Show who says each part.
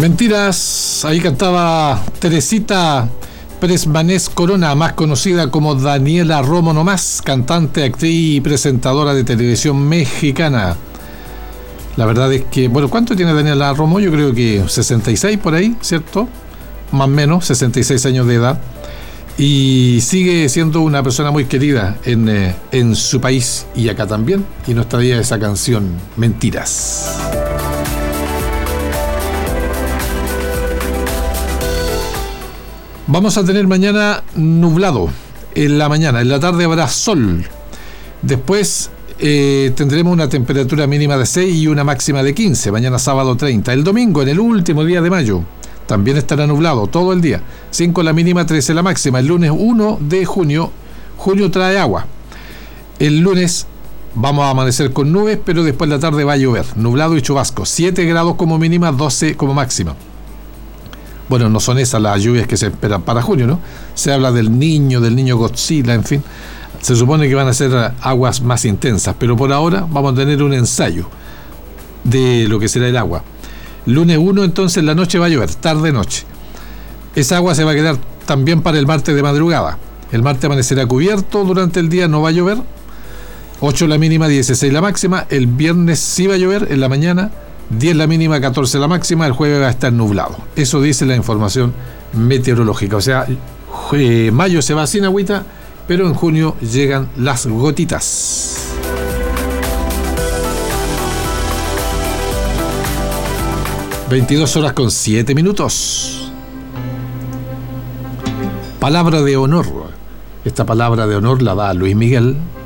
Speaker 1: Mentiras, ahí cantaba Teresita Presmanés Corona, más conocida como Daniela Romo nomás, cantante, actriz y presentadora de televisión mexicana. La verdad es que, bueno, ¿cuánto tiene Daniela Romo? Yo creo que 66 por ahí, ¿cierto? Más o menos, 66 años de edad. Y sigue siendo una persona muy querida en su país y acá también. Y nos traía esa canción, Mentiras. Vamos a tener mañana nublado en la mañana, en la tarde habrá sol. Después tendremos una temperatura mínima de 6 y una máxima de 15, mañana sábado 30. El domingo, en el último día de mayo, también estará nublado todo el día, 5 la mínima, 13 la máxima. El lunes 1 de junio trae agua. El lunes vamos a amanecer con nubes, pero después de la tarde va a llover, nublado y chubasco, 7 grados como mínima, 12 como máxima. Bueno, no son esas las lluvias que se esperan para junio, ¿no? Se habla del niño Godzilla, en fin. Se supone que van a ser aguas más intensas, pero por ahora vamos a tener un ensayo de lo que será el agua. Lunes 1, entonces, la noche va a llover, tarde-noche. Esa agua se va a quedar también para el martes de madrugada. El martes amanecerá cubierto, durante el día no va a llover. 8 la mínima, 16 la máxima. El viernes sí va a llover en la mañana, 10 la mínima, 14 la máxima. El jueves va a estar nublado. Eso dice la información meteorológica. O sea, mayo se va sin agüita, pero en junio llegan las gotitas. (22:07). Palabra de honor. Esta palabra de honor la da Luis Miguel